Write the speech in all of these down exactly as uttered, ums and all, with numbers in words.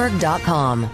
bloomberg dot com.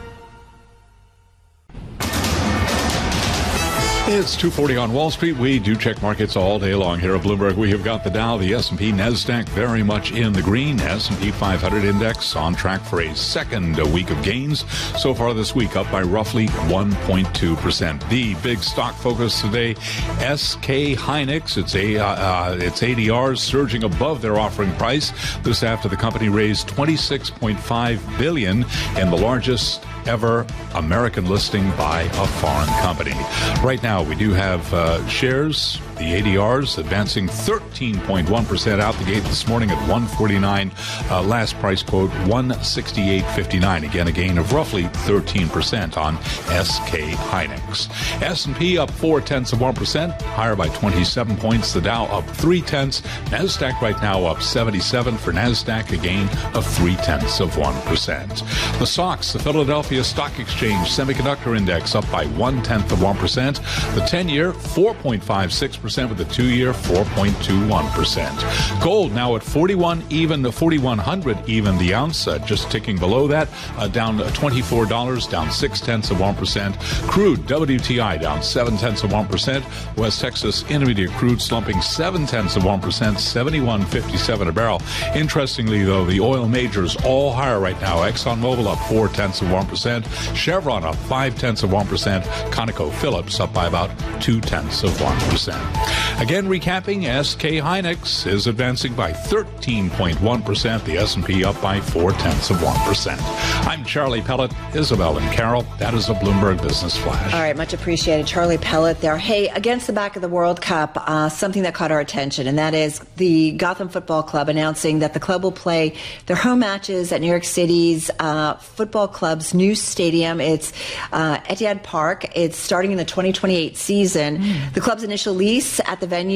It's two forty on Wall Street. We do check markets all day long here at Bloomberg. We have got the Dow, the S and P, NASDAQ very much in the green. S and P five hundred index on track for a second week of gains. So far this week, up by roughly one point two percent. The big stock focus today, S K Hynix. It's a uh, uh, its A D Rs surging above their offering price. This after the company raised twenty-six point five billion dollars in the largest ever American listing by a foreign company. Right now, we do have uh, shares, the A D Rs, advancing thirteen point one percent out the gate this morning at one forty-nine. Uh, last price quote, one sixty-eight fifty-nine. Again, a gain of roughly thirteen percent on S K Hynix. S and P up four tenths of one percent, higher by twenty-seven points. The Dow up three tenths. NASDAQ right now up seventy-seven. For NASDAQ, a gain of three tenths of one percent. The S O X, the Philadelphia Stock Exchange Semiconductor Index, up by one tenth of one percent. The ten-year, four point five six percent, with the two-year, four point two one percent. Gold now at forty-one even, forty-one hundred even the ounce, uh, just ticking below that, uh, down twenty-four dollars, down six tenths of one percent. Crude W T I down seven tenths of one percent. West Texas Intermediate crude slumping seven tenths of one percent, seventy-one fifty-seven a barrel. Interestingly, though, the oil majors all higher right now. ExxonMobil up four tenths of one percent. Chevron up five tenths of one percent. ConocoPhillips up by about two tenths of one percent. Again, recapping, S K Hynix is advancing by thirteen point one percent. The S and P up by four tenths of one percent. I'm Charlie Pellet, Isabel and Carol. That is a Bloomberg Business Flash. All right, much appreciated. Charlie Pellet there. Hey, against the back of the World Cup, uh, something that caught our attention, and that is the Gotham Football Club announcing that the club will play their home matches at New York City's uh, football club's new stadium. It's uh, Etihad Park. It's starting in the twenty twenty-eight season. Mm. The club's initial lease at the venue